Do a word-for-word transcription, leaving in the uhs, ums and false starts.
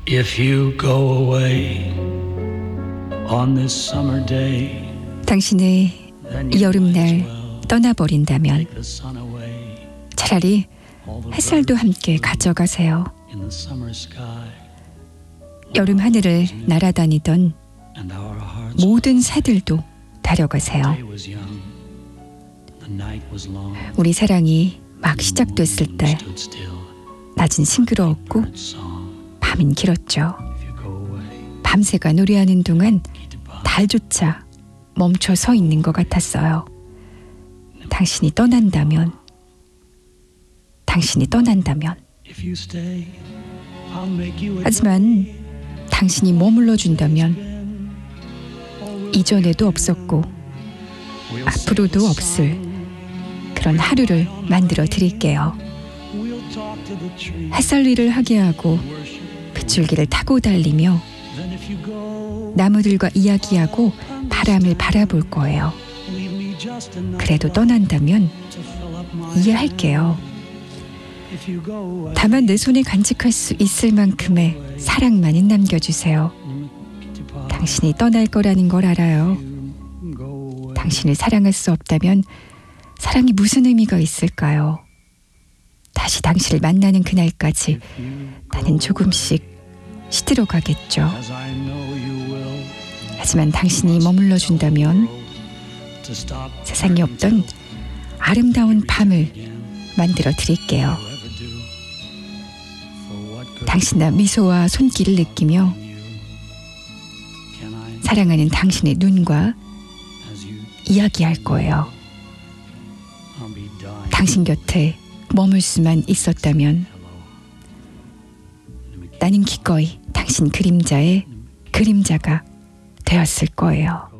If you go away on this summer day, 당신의 이 여름날 떠나버린다면 take the sun away, 차라리 all the 햇살도 함께 가져가세요. in the summer sky, 여름 하늘을 날아다니던 and our hearts. 모든 새들도 데려가세요. The day was young, the night was long, 우리 사랑이 막 시작됐을 moon 때 stood still, 낮은 싱그러웠고 bird song. 밤은 길었죠. If you go away, 밤새가 노래하는 동안 goodbye. 달조차 멈춰 서 있는 것 같았어요. 당신이 떠난다면, 당신이 떠난다면. If you stay, I'll make you a 하지만 당신이 머물러 준다면 이전에도 없었고 We'll 앞으로도 sing a 없을 song. 그런 하루를 만들어 드릴게요. We'll talk to the trees, 햇살리를 하게 하고 worship. 빗줄기를 타고 달리며 Then if you go, 나무들과 이야기하고 바람을 바라볼 거예요. leave me just enough 그래도 떠난다면 to fill up my 이해할게요. If you go away, 다만 내 손에 간직할 수 있을 만큼의 사랑만은 남겨주세요. goodbye. 당신이 떠날 거라는 걸 알아요. You go away. 당신을 사랑할 수 없다면 사랑이 무슨 의미가 있을까요? 다시 당신을 만나는 그날까지 If you 나는 조금씩 시들어 가겠죠. as I know you will, 하지만 당신이 머물러 준다면 to stop 세상에 없던 아름다운 밤을 again, 만들어 드릴게요. you ever do for what good 당신의 미소와 손길을 느끼며 you can I 사랑하는 당신의 눈과 as you 이야기할 거예요. I'll be dying. 당신 곁에 머물 수만 있었다면 나는 기꺼이 당신 그림자의 그림자가 되었을 거예요.